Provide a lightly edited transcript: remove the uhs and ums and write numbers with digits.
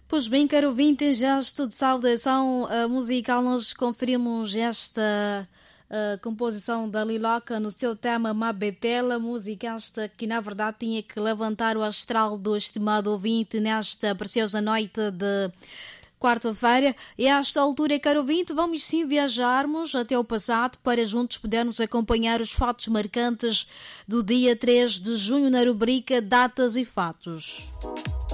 Pois bem, caro ouvinte, em gesto de saudação musical, nós conferimos esta composição da Liloca no seu tema Mabetela, música esta que na verdade tinha que levantar o astral do estimado ouvinte nesta preciosa noite de quarta-feira. E a esta altura, caro ouvinte, vamos sim viajarmos até o passado para juntos podermos acompanhar os fatos marcantes do dia 3 de junho na rubrica Datas e Fatos.